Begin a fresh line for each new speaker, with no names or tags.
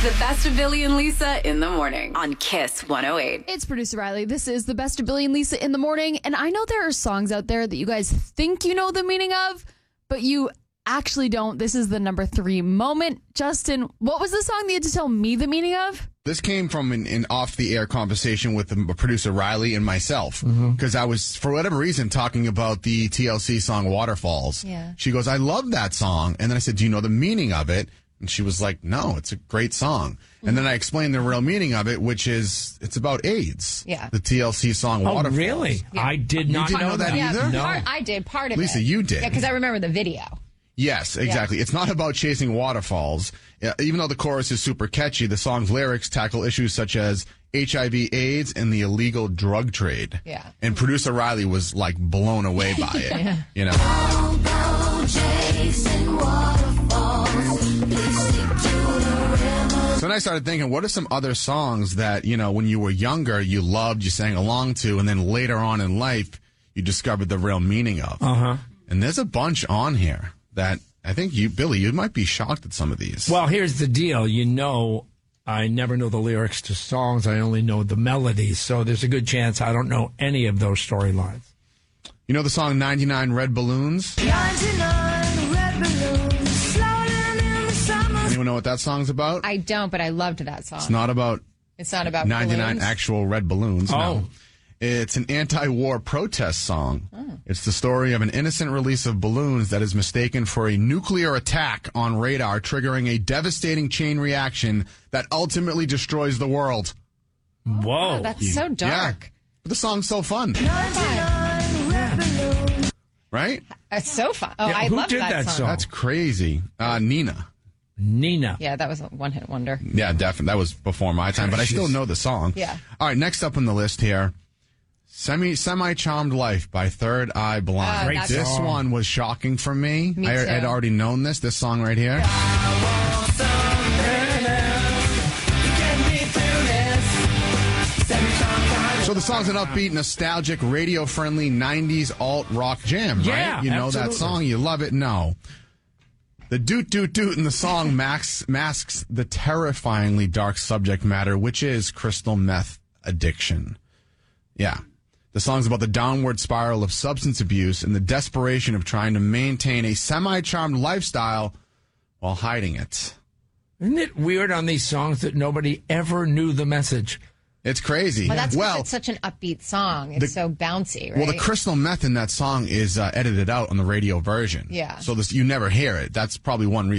the best of Billy and Lisa in the morning on Kiss 108.
It's producer Riley. This is the best of Billy and Lisa in the morning. And I know there are songs out there that you guys think you know the meaning of, but you actually don't. This is the number 3 moment. Justin, what was the song that you had to tell me the meaning of?
This came from an off-the-air conversation with producer Riley and myself, because I was, for whatever reason, talking about the TLC song Waterfalls.
Yeah.
She goes, I love that song. And then I said, do you know the meaning of it? And she was like, no, it's a great song. And then I explained the real meaning of it, which is it's about AIDS.
Yeah.
The TLC song Waterfalls.
Oh, really?
Yeah.
I did not
didn't know that either?
No.
I did part of it.
Lisa, you did.
Yeah, because I remember the video.
Yes, exactly. It's not about chasing waterfalls. Even though the chorus is super catchy, the song's lyrics tackle issues such as HIV, AIDS, and the illegal drug trade.
Yeah.
And producer Riley was like blown away by it.
Yeah.
You know. So then I started thinking, what are some other songs that, you know, when you were younger, you loved, you sang along to, and then later on in life, you discovered the real meaning of?
Uh-huh.
And there's a bunch on here that I think you, Billy, you might be shocked at some of these.
Well, here's the deal. You know, I never know the lyrics to songs. I only know the melodies. So there's a good chance I don't know any of those storylines.
You know the song 99 Red Balloons?
99 red balloons floating in the summer.
Anyone know what that song's about?
I don't, but I loved that song.
It's not about 99
balloons.
actual red balloons.
Oh.
No. It's an anti-war protest song.
Oh.
It's the story of an innocent release of balloons that is mistaken for a nuclear attack on radar, triggering a devastating chain reaction that ultimately destroys the world.
Whoa.
Oh, that's so dark.
Yeah. But the song's so fun,
99 red balloons.
right?
It's so fun. Oh,
Yeah,
I
who
loved
did that song?
That's crazy. Nina.
Nina.
Yeah, that was a one-hit wonder.
Yeah, definitely. That was before my time, but I still know the song.
Yeah.
All right, next up on the list here, Semi-Charmed Life by Third Eye Blind.
Great
This
song.
one was shocking for me.
Me
I
too.
had already known this song right here. So the song's an upbeat, nostalgic, radio-friendly 90s alt-rock jam, right?
Yeah,
You know that
absolutely.
song, you love it? No. The doot-doot-doot in the song masks the terrifyingly dark subject matter, which is crystal meth addiction. Yeah. The song's about the downward spiral of substance abuse and the desperation of trying to maintain a semi-charmed lifestyle while hiding it.
Isn't it weird on these songs that nobody ever knew the message?
It's crazy.
Well, that's because it's such an upbeat song. It's so bouncy, right?
Well, the crystal meth in that song is edited out on the radio version.
Yeah.
So you never hear it. That's probably one reason.